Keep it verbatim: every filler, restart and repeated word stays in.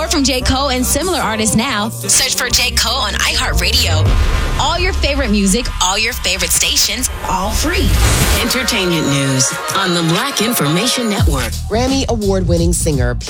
more from J. Cole and similar artists now. Search for J. Cole on iHeartRadio. All your favorite music, all your favorite stations, all free. Entertainment news on the Black Information Network. Grammy award-winning singer